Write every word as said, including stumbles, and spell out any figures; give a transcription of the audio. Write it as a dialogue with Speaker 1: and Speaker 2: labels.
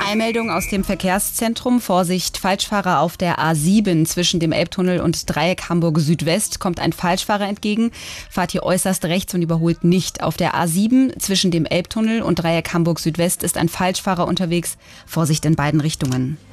Speaker 1: Eilmeldung aus dem Verkehrszentrum. Vorsicht, Falschfahrer auf der A sieben zwischen dem Elbtunnel und Dreieck Hamburg Südwest. Kommt ein Falschfahrer entgegen, fahrt hier äußerst rechts und überholt nicht. Auf der A sieben zwischen dem Elbtunnel und Dreieck Hamburg Südwest ist ein Falschfahrer unterwegs. Vorsicht in beiden Richtungen.